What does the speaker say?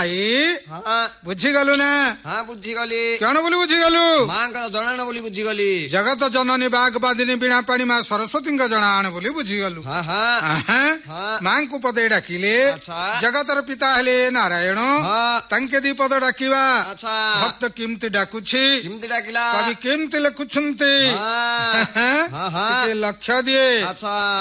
भाई बुझीगलु ना हाँ बुझीगली कौन बोली बुझीगलु माँ का जनाण बोली बुझीगली जगत जननी बागवादिनी बीणा पाणी माँ सरस्वती जनाण बोली बुझीगलु हाँ हाँ माँ को पदे डाकिले जगतर पिता हेले नारायण तांके दी पद डाकिवा भक्त किमती डाकुछि किमती डाकिला कवि किमती लिखुछन्ति लक्ष्य दिए